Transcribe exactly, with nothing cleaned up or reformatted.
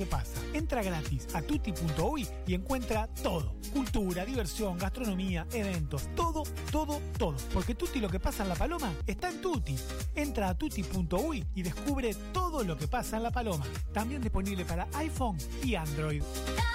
que pasa. Entra gratis a tutti punto uy y encuentra todo. Cultura, diversión, gastronomía, eventos, todo, todo, todo. Porque Tutti lo que pasa en La Paloma está en Tutti. Entra a tutti punto uy y descubre todo lo que pasa en La Paloma. También disponible para iPhone y Android.